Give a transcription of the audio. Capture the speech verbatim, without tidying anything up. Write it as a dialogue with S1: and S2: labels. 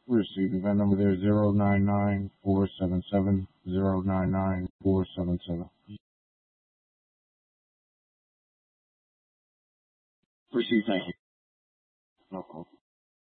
S1: Received. Event number there zero nine nine four seven seven zero nine nine four seven seven.
S2: Received. Thank you.
S1: No problem.